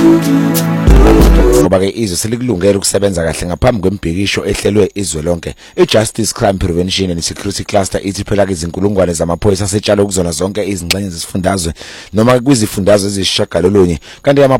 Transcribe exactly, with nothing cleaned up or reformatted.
ngoba ke izwe selikulungela ukusebenza kahle ngaphambi kwembhikisho ehlelwe izwe lonke. I-Justice Crime Prevention and Security Cluster ithi phela izinkulungwane zamaphoyisa asetshalo kuzona zonke izingxenye zesifundazwe noma kwizifundazwe ezisishagalolunye kanti